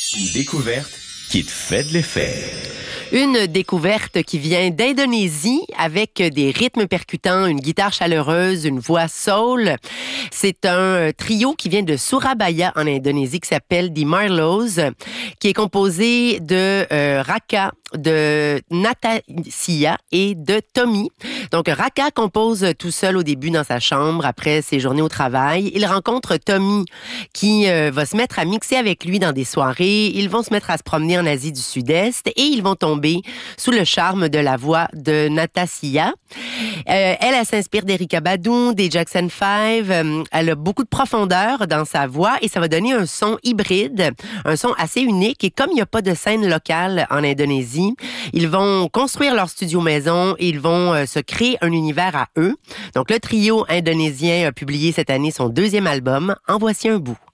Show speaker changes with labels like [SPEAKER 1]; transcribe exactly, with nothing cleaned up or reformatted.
[SPEAKER 1] Une découverte qui te fait de l'effet.
[SPEAKER 2] Une découverte qui vient d'Indonésie avec des rythmes percutants, une guitare chaleureuse, une voix soul. C'est un trio qui vient de Surabaya en Indonésie qui s'appelle The Marlows, qui est composé de euh, Raka, de Natassia et de Tommy. Donc Raka compose tout seul au début dans sa chambre après ses journées au travail. Il rencontre Tommy qui euh, va se mettre à mixer avec lui dans des soirées. Ils vont se mettre à se promener en Asie du Sud-Est et ils vont tomber sous le charme de la voix de Natassia. Euh, elle, elle s'inspire d'Erykah Badu, des Jackson five. Euh, elle a beaucoup de profondeur dans sa voix et ça va donner un son hybride, un son assez unique. Et comme il n'y a pas de scène locale en Indonésie, ils vont construire leur studio maison et ils vont euh, se créer un univers à eux. Donc le trio indonésien a publié cette année son deuxième album. En voici un bout.